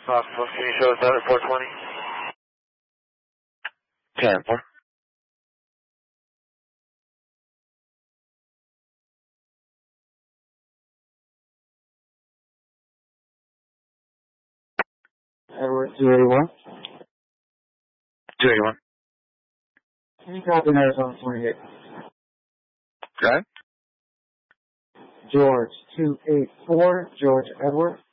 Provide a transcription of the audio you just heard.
Possible. Can you show us out at 420? 10-4. Edward 281. 281. Can you copy Arizona 28? Go ahead. George 284, George Edward.